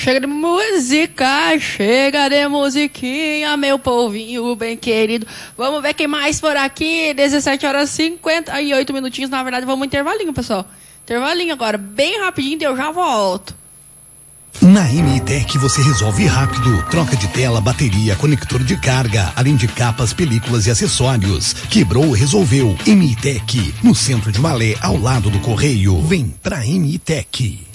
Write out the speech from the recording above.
Chega de música, chega de musiquinha, meu povinho bem querido. Vamos ver quem mais por aqui. 17 horas e 58 minutinhos. Na verdade, vamos intervalinho, pessoal. Intervalinho agora, bem rapidinho, eu já volto. Na MITEC você resolve rápido. Troca de tela, bateria, conector de carga, além de capas, películas e acessórios. Quebrou, resolveu. MITEC, no centro de Malé, ao lado do Correio. Vem pra MITEC.